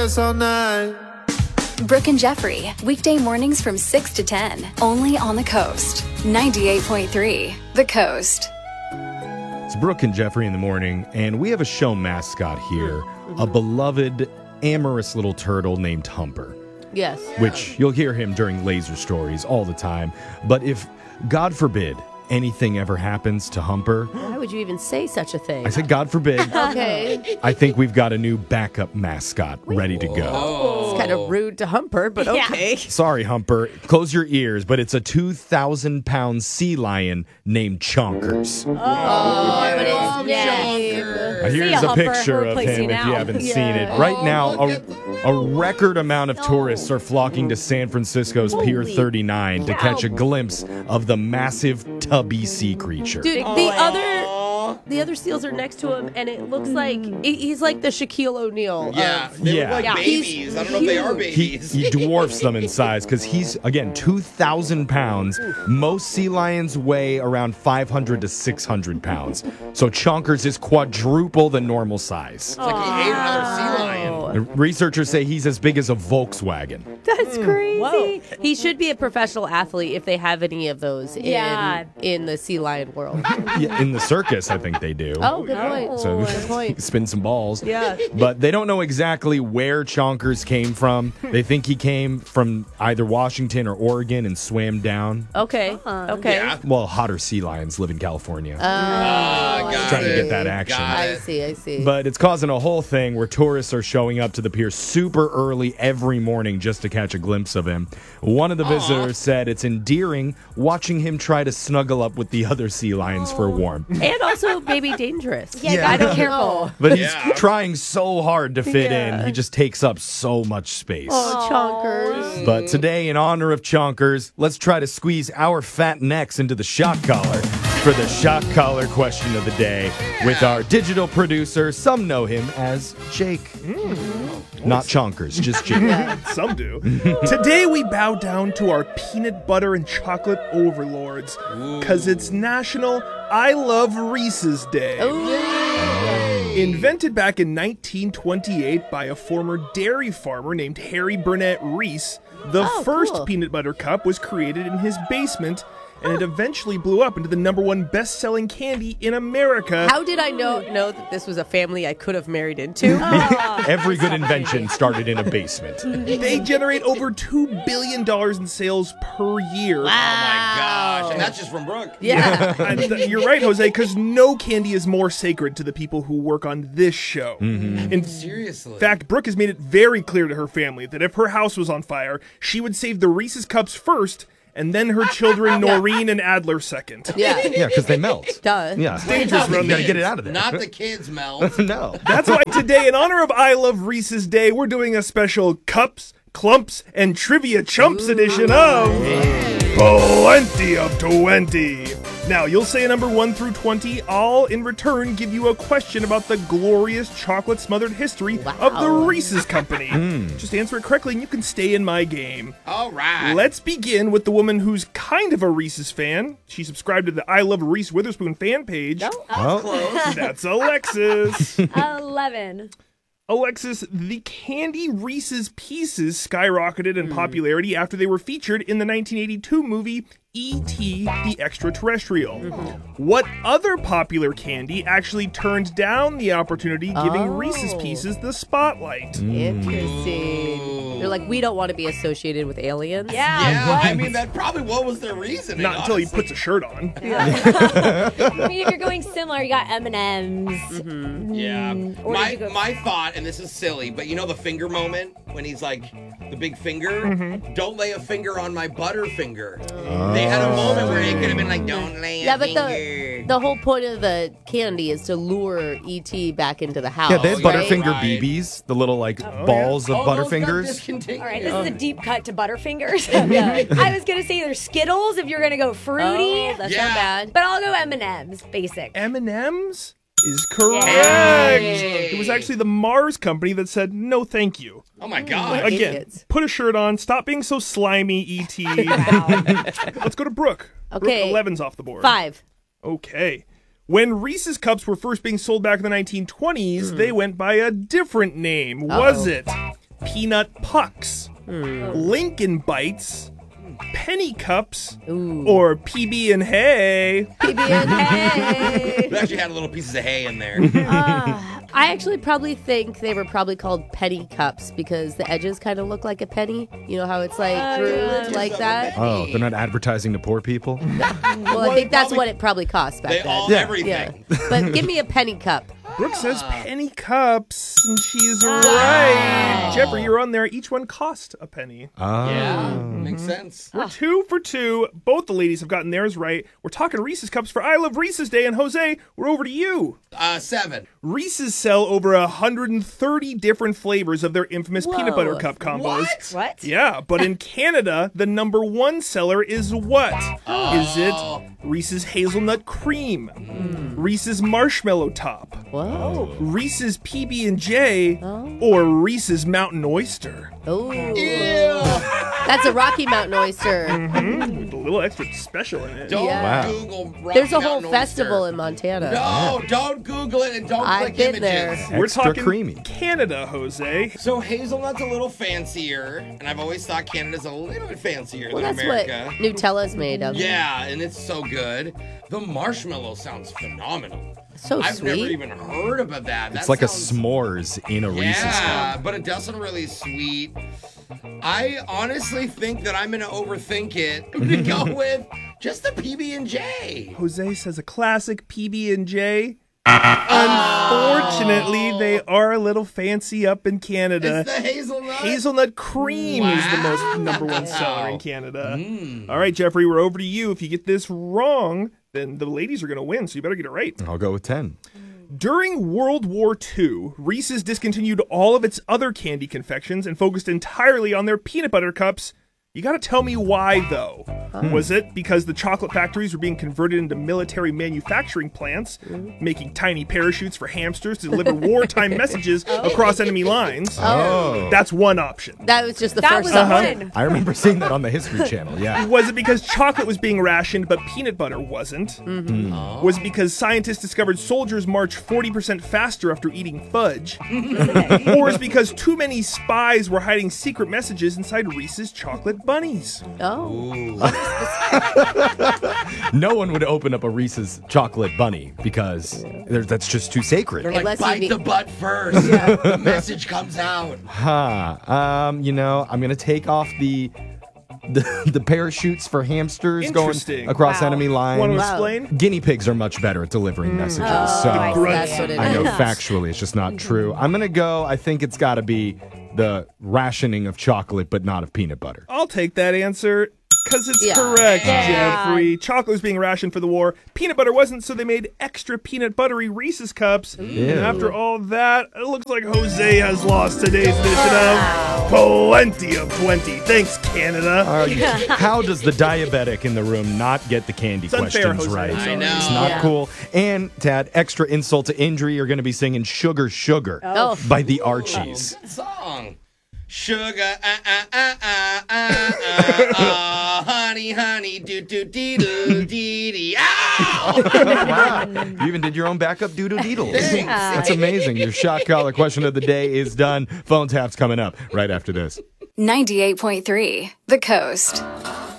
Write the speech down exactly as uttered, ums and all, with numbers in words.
dance all night. Brooke and Jeffrey, weekday mornings from six to ten, only on the Coast. ninety-eight point three, The Coast. It's Brooke and Jeffrey in the morning, and we have a show mascot here, a beloved, amorous little turtle named Humper. Yes. Which you'll hear him during Laser Stories all the time. But if, God forbid, anything ever happens to Humper... Why would you even say such a thing? I said God forbid. Okay. I think we've got a new backup mascot ready to go. Oh. It's kind of rude to Humper, but okay. Yeah. Sorry, Humper. Close your ears, but it's a two thousand pound sea lion named Chonkers. Oh, oh but it's name. Now, here's a picture of him if you haven't yeah. seen it. Right now, a, a record amount of tourists are flocking to San Francisco's Holy Pier thirty-nine to catch a glimpse of the massive tubby sea creature. Dude, the other... The other seals are next to him, and it looks like he's like the Shaquille O'Neal. Yeah, of, they yeah. look like yeah. babies. He's I don't know if they are babies. He, he dwarfs them in size because he's, again, two thousand pounds. Most sea lions weigh around five hundred to six hundred pounds. So Chonkers is quadruple the normal size. It's like he ate another sea lion. Researchers say he's as big as a Volkswagen. That's crazy. Whoa. He should be a professional athlete if they have any of those yeah. in, in the sea lion world. Yeah, in the circus, I think they do. Oh, good point. So good point. spin some balls. Yeah. But they don't know exactly where Chonkers came from. They think he came from either Washington or Oregon and swam down. Okay. Uh-huh. Okay. Yeah. Well, hotter sea lions live in California. Oh, uh, got trying it. to get that action. I see, I see. But it's causing a whole thing where tourists are showing up to the pier super early every morning just to catch a glimpse of him. One of the visitors Aww. said it's endearing watching him try to snuggle up with the other sea lions oh. for warmth. And also maybe dangerous. Yeah, Yeah. gotta be careful. But he's Yeah. trying so hard to fit Yeah. in. He just takes up so much space. Oh, Chonkers. But today, in honor of Chonkers, let's try to squeeze our fat necks into the shock collar for the shock collar question of the day with our digital producer. Some know him as Jake. Mm. Not Chonkers, just Jake. Some do. Today we bow down to our peanut butter and chocolate overlords because it's National I Love Reese's Day. Ooh. Invented back in nineteen twenty-eight by a former dairy farmer named Harry Burnett Reese, the Oh, first cool. peanut butter cup was created in his basement, and it eventually blew up into the number one best-selling candy in America. How did I know know that this was a family I could have married into? Every good invention started in a basement. They generate over two billion dollars in sales per year. Oh my gosh. And that's just from Brooke. Yeah. And th- you're right, Jose, because no candy is more sacred to the people who work on this show. Mm-hmm. In Seriously. fact, Brooke has made it very clear to her family that if her house was on fire, she would save the Reese's Cups first, and then her children, Noreen and Adler, second. Yeah. Yeah, because they melt. Duh. Yeah. Dangerous You around gotta the get it out of there. Not the kids, Mel. No. That's why today, in honor of I Love Reese's Day, we're doing a special Cups, Clumps, and Trivia Chumps edition of Plenty of twenty. Now, you'll say a number one through twenty. I'll, in return, give you a question about the glorious chocolate-smothered history Wow. of the Reese's Company. Just answer it correctly and you can stay in my game. All right. Let's begin with the woman who's kind of a Reese's fan. She subscribed to the I Love Reese Witherspoon fan page. Well, That's Alexis. eleven. Alexis, the candy Reese's Pieces skyrocketed in popularity after they were featured in the nineteen eighty-two movie E T the Extraterrestrial. What other popular candy actually turned down the opportunity, giving Oh. Reese's Pieces the spotlight? Interesting. They're like, we don't want to be associated with aliens. Yeah. Yeah, I mean, that probably what was their reasoning. Not until he honestly. puts a shirt on. I mean, if you're going similar, you got M and M's. Yeah. Or My did you go- my thought, and this is silly, but you know the finger moment when he's like the big finger? Don't lay a finger on my butterfinger. They had a moment where it could have been like, don't lay a Yeah, but finger. the the whole point of the candy is to lure E T back into the house. yeah, they have Oh, right? Butterfinger right. B Bs, the little like balls of Oh, those got Butterfingers. discontinued. All right, this is a deep cut to Butterfingers. I was gonna say there's Skittles if you're gonna go fruity, Oh, that's Yeah. not bad. but I'll go M and M's, basic. M and M's is correct. Yay. It was actually the Mars company that said, no thank you. Oh my god. Again, Idiots. put a shirt on. Stop being so slimy, E T. Let's go to Brooke. Okay. Brooke, eleven's off the board. Five. Okay. When Reese's Cups were first being sold back in the nineteen twenties, they went by a different name. Was Uh-oh. it Peanut Pucks, Lincoln Bites, Penny Cups, Ooh. or P B and Hay. P B and hay. We actually had a little pieces of hay in there. Uh, I actually probably think they were probably called penny cups because the edges kind of look like a penny. You know how it's like Oh, grooved yeah. like that? Oh, they're not advertising to poor people? Well, I think that's probably- what it probably cost back They then. all Yeah. everything. Yeah. But give me a penny cup. Brooke says Ah. penny cups, and she's right. Jeffrey, you're on there. Each one cost a penny. Oh. Yeah, makes sense. We're two for two. Both the ladies have gotten theirs right. We're talking Reese's Cups for I Love Reese's Day. And Jose, we're over to you. Uh, seven. Reese's sell over one hundred thirty different flavors of their infamous peanut Whoa. butter cup combos. What? What? Yeah, but in Canada, the number one seller is what? Is it Reese's Hazelnut Cream, Reese's Marshmallow Top, Whoa. Reese's P B and J, or Reese's Mountain Oyster? Oh. Ew. That's a Rocky Mountain oyster. With a little extra special in it. Don't Yeah. Wow. Google Rocky There's a whole Mountain festival Oyster. in Montana. No, don't Google it and don't I've click been images. there. We're Extra talking creamy. Canada, Jose. So hazelnut's a little fancier, and I've always thought Canada's a little bit fancier Well, than that's America. what Nutella's made of. Yeah, and it's so good. The marshmallow sounds phenomenal. So I've sweet. never even heard about that. It's That like sounds- a s'mores in a Reese's cup. Yeah, but it doesn't really sweet. I honestly think that I'm gonna overthink it. I'm gonna go with just the P B and J. Jose says a classic P B and J. Unfortunately, they are a little fancy up in Canada. It's the hazelnut. Hazelnut cream is the most number one seller in Canada. All right, Jeffrey, we're over to you. If you get this wrong, then the ladies are going to win, so you better get it right. I'll go with ten. During World War Two, Reese's discontinued all of its other candy confections and focused entirely on their peanut butter cups. You gotta tell me why, though. Was it because the chocolate factories were being converted into military manufacturing plants, making tiny parachutes for hamsters to deliver wartime messages across enemy lines? Oh. That's one option. That was just the That first was one. one. I remember seeing that on the History Channel, yeah. Was it because chocolate was being rationed but peanut butter wasn't? Was it because scientists discovered soldiers march forty percent faster after eating fudge? Or is it because too many spies were hiding secret messages inside Reese's chocolate bunnies? Oh. No one would open up a Reese's chocolate bunny because there's- that's just too sacred. They're like, Unless you bite need- the butt first. The message comes out. Huh. Um, you know, I'm gonna take off the the, the parachutes for hamsters going Interesting. across Wow. enemy lines. Want to Wow. explain? Guinea pigs are much better at delivering messages. so Oh, Grunts. that's what it I know is. factually it's just not true. I'm gonna go. I think it's got to be the rationing of chocolate, but not of peanut butter. I'll take that answer. Because it's Yeah. correct, Yeah. Jeffrey. Chocolate was being rationed for the war. Peanut butter wasn't, so they made extra peanut buttery Reese's cups. Ew. And after all that, it looks like Jose has lost today's edition of Plenty of twenty. Thanks, Canada. Uh, you- how does the diabetic in the room not get the candy It's unfair, questions Jose. right? I know. It's not Yeah. cool. And to add extra insult to injury, you're going to be singing "Sugar Sugar" Oh. by the Archies. Good song. Sugar, uh, uh, uh, uh, uh, uh, uh, honey, honey, do, do, dee, do, dee, dee, ow! Wow. You even did your own backup doodle deedles. Thanks. That's amazing. Your shot collar question of the day is done. Phone taps coming up right after this. ninety-eight point three The Coast.